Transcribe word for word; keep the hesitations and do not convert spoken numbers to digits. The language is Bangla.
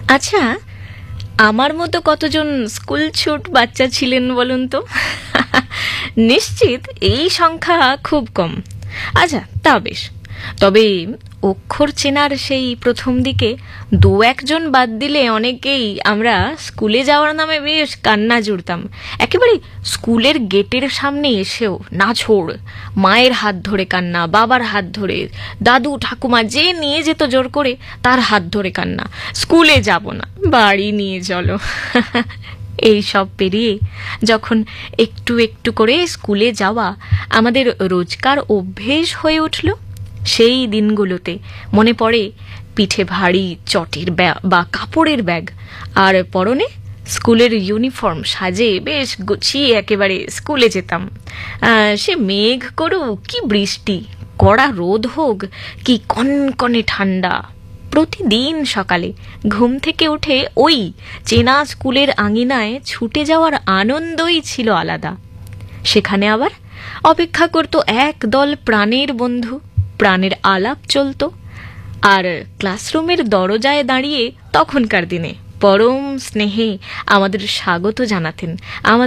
আচ্ছা, আমার মতো কতজন স্কুল ছুট বাচ্চা ছিলেন বলুন তো? নিশ্চিত এই সংখ্যা খুব কম। আচ্ছা, তা বেশ। তবে অক্ষর চেনার সেই প্রথম দিকে দু একজন বাদ দিলে অনেকেই আমরা স্কুলে যাওয়ার নামে বেশ কান্না জুড়তাম। একেবারে স্কুলের গেটের সামনে এসেও নাছোড়, মায়ের হাত ধরে কান্না, বাবার হাত ধরে, দাদু ঠাকুমা যে নিয়ে যেত জোর করে তার হাত ধরে কান্না, স্কুলে যাব না, বাড়ি নিয়ে চলো। এই সব পেরিয়ে যখন একটু একটু করে স্কুলে যাওয়া আমাদের রোজকার অভ্যেস হয়ে উঠল, সেই দিনগুলোতে মনে পড়ে পিঠে ভারী চটের বা কাপড়ের ব্যাগ, আর পরনে স্কুলের ইউনিফর্ম সাজে বেশ গুছিয়ে একেবারে স্কুলে যেতাম। সে মেঘ করুক কি বৃষ্টি, কড়া রোদ হোক কি কনকনে ঠান্ডা, প্রতিদিন সকালে ঘুম থেকে উঠে ওই চেনা স্কুলের আঙিনায় ছুটে যাওয়ার আনন্দই ছিল আলাদা। সেখানে আবার অপেক্ষা করত এক দল প্রাণের বন্ধু, প্রাণের আলাপ চলত, আর ক্লাসরুমের দরজায় দাঁড়িয়ে তখনকার দিনে পরম স্নেহে আমাদের স্বাগত জানাতেন আমাদের